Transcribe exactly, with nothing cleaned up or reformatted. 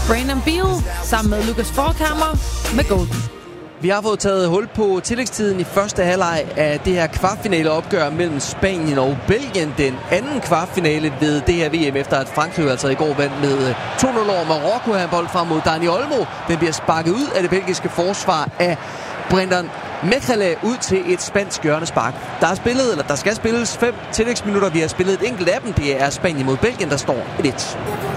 Brandon Beal sammen med Lucas Forchhammer med Golden. Vi har fået taget hul på tillægstiden i første halvleg af det her kvartfinaleopgør mellem Spanien og Belgien. Den anden kvartfinale ved det her V M, efter at Frankrig altså i går vandt med to nul over Marokko. Her en bold frem mod Dani Olmo. Den bliver sparket ud af det belgiske forsvar af Brendan Mechele ud til et spansk hjørnespark. Der er spillet, eller der skal spilles fem tillægsminutter. Vi har spillet et enkelt af dem. Det er Spanien mod Belgien, der står et et.